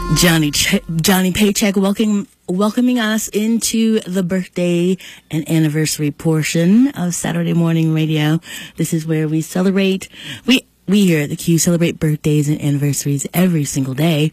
Johnny Paycheck welcoming us into the birthday and anniversary portion of Saturday Morning Radio. This is where we celebrate. We here at the Q celebrate birthdays and anniversaries every single day.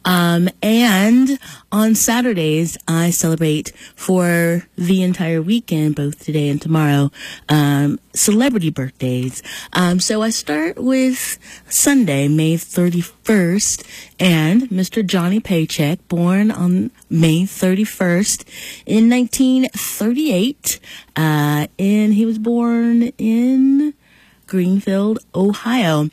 And on Saturdays, I celebrate for the entire weekend, both today and tomorrow, celebrity birthdays. So I start with Sunday, May 31st, and Mr. Johnny Paycheck, born on May 31st in 1938. And he was born in Greenfield, Ohio.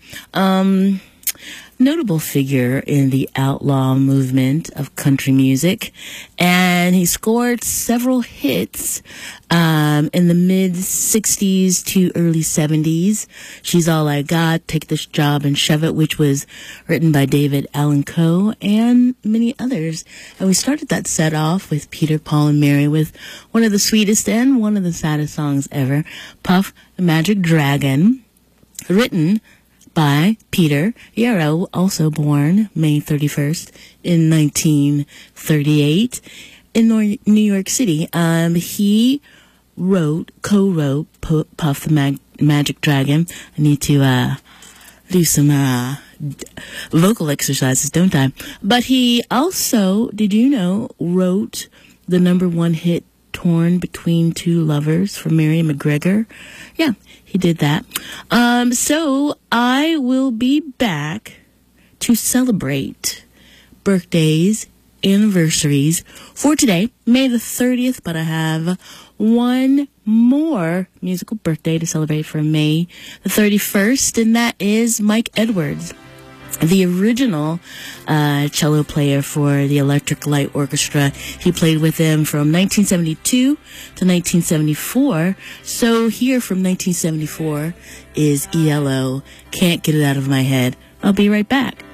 Notable figure in the outlaw movement of country music, and he scored several hits in the mid-60s to early 70s. She's All I Got, Take This Job and Shove It, which was written by David Allan Coe, and many others. And we started that set off with Peter, Paul, and Mary with one of the sweetest and one of the saddest songs ever, Puff the Magic Dragon, written by Peter Yarrow, also born May 31st in 1938 in New York City. He co-wrote Puff the Magic Dragon. I need to do some vocal exercises, don't I? But he also, did you know, wrote the #1 hit Torn Between Two Lovers for Mary McGregor? Yeah, he did that. So I will be back to celebrate birthdays, anniversaries for today, May the 30th, but I have one more musical birthday to celebrate for May the 31st, and that is Mike Edwards, the original cello player for the Electric Light Orchestra. He played with them from 1972 to 1974. So here from 1974 is ELO, Can't Get It Out of My Head. I'll be right back.